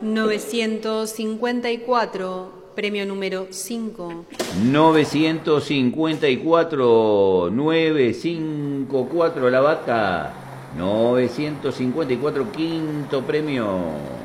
954, premio número 5. 954, 954 la vaca. 954, quinto premio.